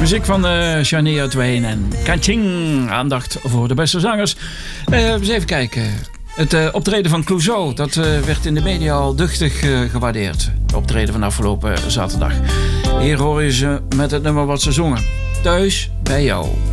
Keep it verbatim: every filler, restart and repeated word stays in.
Muziek van uh, Shania Twain en Kaching. Aandacht voor de beste zangers. Uh, eens even kijken. Het uh, optreden van Clouseau, dat uh, werd in de media al duchtig uh, gewaardeerd. Het optreden van afgelopen zaterdag. Hier hoor je ze met het nummer wat ze zongen. Thuis bij jou.